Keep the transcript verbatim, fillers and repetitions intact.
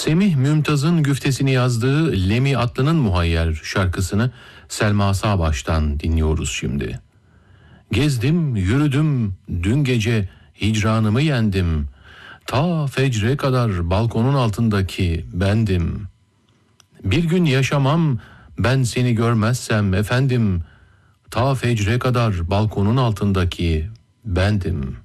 Semih Mümtaz'ın güftesini yazdığı Lemi Atlı'nın Muhayyer şarkısını Selma Sağbaş'tan dinliyoruz şimdi. Gezdim, yürüdüm, dün gece hicranımı yendim. Ta fecre kadar balkonun altındaki bendim. Bir gün yaşamam ben seni görmezsem efendim. Ta fecre kadar balkonun altındaki bendim.